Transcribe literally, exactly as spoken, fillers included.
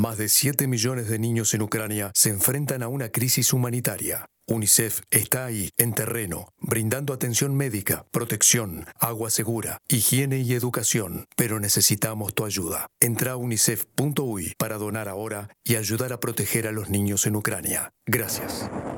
Más de siete millones de niños en Ucrania se enfrentan a una crisis humanitaria. UNICEF está ahí, en terreno, brindando atención médica, protección, agua segura, higiene y educación. Pero necesitamos tu ayuda. Entra a unicef punto uy para donar ahora y ayudar a proteger a los niños en Ucrania. Gracias.